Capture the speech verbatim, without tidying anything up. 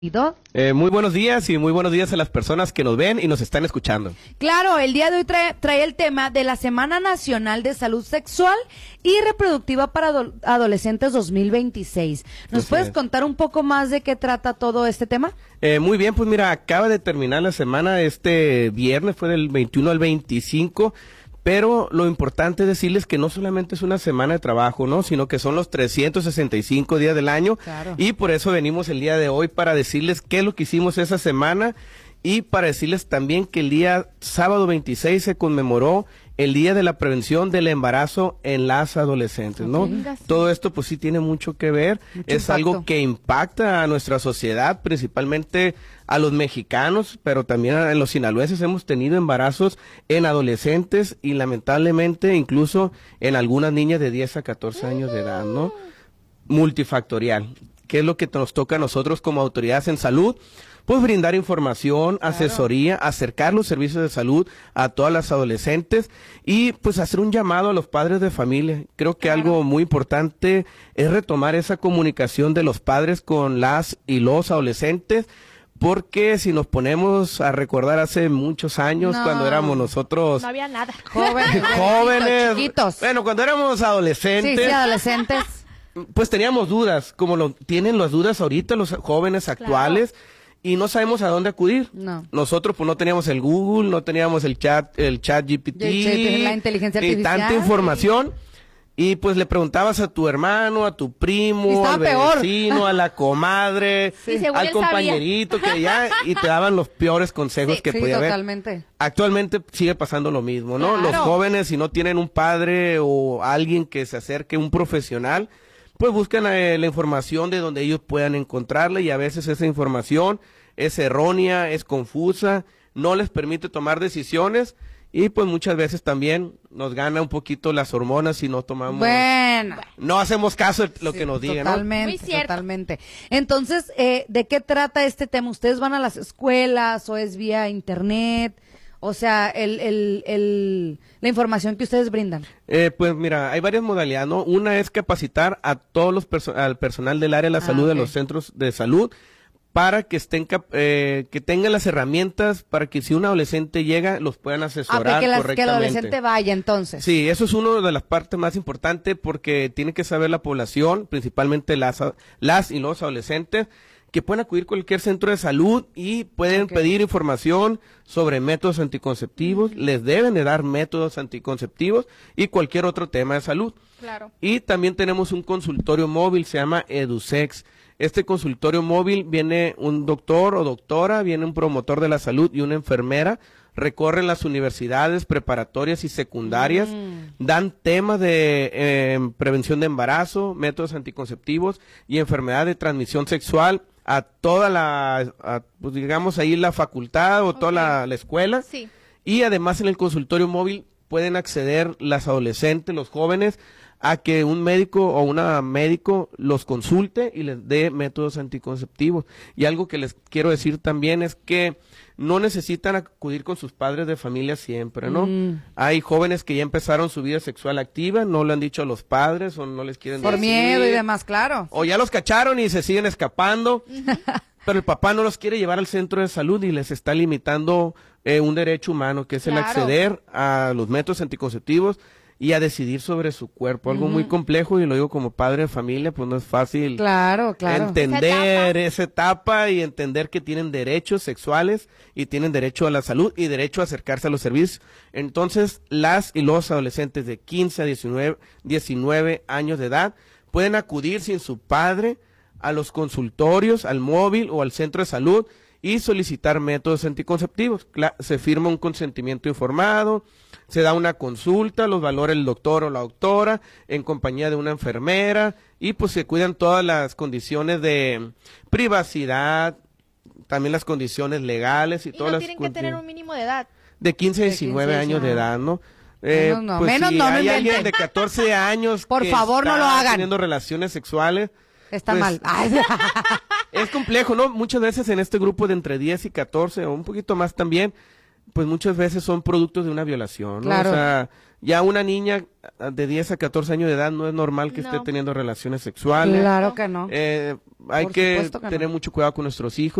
Eh, muy buenos días y muy buenos días a las personas que nos ven y nos están escuchando. Claro, el día de hoy trae, trae el tema de la Semana Nacional de Salud Sexual y Reproductiva para ado- Adolescentes dos mil veintiséis. ¿Nos Así puedes es. contar un poco más de qué trata todo este tema? Eh, muy bien, pues mira, acaba de terminar la semana, este viernes fue del veintiuno al veinticinco, pero lo importante es decirles que no solamente es una semana de trabajo, ¿no? Sino que son los trescientos sesenta y cinco días del año. Claro. Y por eso venimos el día de hoy para decirles qué es lo que hicimos esa semana y para decirles también que el día sábado veintiséis se conmemoró el Día de la Prevención del Embarazo en las Adolescentes, ¿no? Ok. Todo esto pues sí tiene mucho que ver, Mucho es impacto. algo que impacta a nuestra sociedad, principalmente a los mexicanos, pero también a los sinaloenses. Hemos tenido embarazos en adolescentes y lamentablemente incluso en algunas niñas de diez a catorce años de edad, ¿no? Multifactorial. ¿Qué es lo que nos toca a nosotros como autoridades en salud? Pues brindar información, asesoría, acercar los servicios de salud a todas las adolescentes y pues hacer un llamado a los padres de familia. Creo que Claro. algo muy importante es retomar esa comunicación de los padres con las y los adolescentes, porque si nos ponemos a recordar hace muchos años, No. cuando éramos nosotros No había nada. Jóvenes, jóvenes, chiquitos. bueno, cuando éramos Sí, adolescentes, sí, adolescentes. pues teníamos dudas, como lo tienen las dudas ahorita los jóvenes actuales, y no sabemos a dónde acudir. No. Nosotros pues no teníamos el Google, no teníamos el chat, el chat G P T, El- la inteligencia ni artificial. tanta información. Y pues le preguntabas a tu hermano, a tu Y primo, estaba al peor. vecino, a la comadre, Sí, según al él compañerito que ya, y te daban los peores consejos Sí. que Sí, podía haber. totalmente. Actualmente sigue pasando lo mismo, ¿no? Claro. Los jóvenes, si no tienen un padre o alguien que se acerque, un profesional, pues buscan eh, la información de donde ellos puedan encontrarla, y a veces esa información es errónea, es confusa, no les permite tomar decisiones, y pues muchas veces también nos gana un poquito las hormonas si no tomamos, Bueno. no hacemos caso de lo Sí, que nos digan, ¿no? Totalmente, Muy cierto. totalmente. Entonces, eh, ¿de qué trata este tema? ¿Ustedes van a las escuelas o es vía internet? O sea, el, el, el, la información que ustedes brindan. Eh, pues mira, hay varias modalidades, ¿no? Una es capacitar a todos los perso- al personal del área de la Ah, salud, de ok. los centros de salud, para que estén cap- eh, que tengan las herramientas para que si un adolescente llega los puedan Ah, asesorar que, las, que el correctamente. adolescente vaya entonces. Sí, eso es una de las partes más importantes, porque tiene que saber la población, principalmente las, a- las y los adolescentes, que pueden acudir a cualquier centro de salud y pueden Ok. pedir información sobre métodos anticonceptivos, les deben de dar métodos anticonceptivos y cualquier otro tema de salud. Claro. Y también tenemos un consultorio móvil, se llama EduSex. Este consultorio móvil viene un doctor o doctora, viene un promotor de la salud y una enfermera, recorren las universidades preparatorias y secundarias, dan temas de eh, prevención de embarazo, métodos anticonceptivos y enfermedad de transmisión sexual a toda la, a, pues digamos ahí la facultad o toda Ok. la, la escuela. Sí. Y además en el consultorio móvil pueden acceder las adolescentes, los jóvenes, a que un médico o una médico los consulte y les dé métodos anticonceptivos. Y algo que les quiero decir también es que no necesitan acudir con sus padres de familia siempre, ¿no? Mm. Hay jóvenes que ya empezaron su vida sexual activa, no lo han dicho a los padres o no les quieren Por decir. miedo y demás, claro. O ya los cacharon y se siguen escapando, pero el papá no los quiere llevar al centro de salud y les está limitando eh, un derecho humano, que es el Claro. acceder a los métodos anticonceptivos y a decidir sobre su cuerpo. Algo muy complejo, y lo digo como padre de familia, pues no es fácil Claro, claro. entender Esa esa etapa y entender que tienen derechos sexuales y tienen derecho a la salud y derecho a acercarse a los servicios. Entonces, las y los adolescentes de quince a diecinueve, diecinueve años de edad pueden acudir sin su padre a los consultorios, al móvil o al centro de salud y solicitar métodos anticonceptivos. Cla- se firma un consentimiento informado, se da una consulta, los valora el doctor o la doctora en compañía de una enfermera, y pues se cuidan todas las condiciones de privacidad, también las condiciones legales y, Y todas no las tienen que tener un mínimo de edad. de quince a De diecinueve quince, años de diecinueve. edad, ¿no? Eh, Menos no, pues menos si no, no hay alguien inventen. de catorce años Por que favor, no está lo hagan. teniendo relaciones sexuales, Está pues, mal. Ay, es complejo, ¿no? Muchas veces en este grupo de entre diez y catorce o un poquito más también, pues muchas veces son productos de una violación, ¿no? Claro. O sea, ya una niña de diez a catorce años de edad no es normal que No. esté teniendo relaciones sexuales. Claro que no. Eh, hay Por que supuesto que no. tener mucho cuidado con nuestros hijos.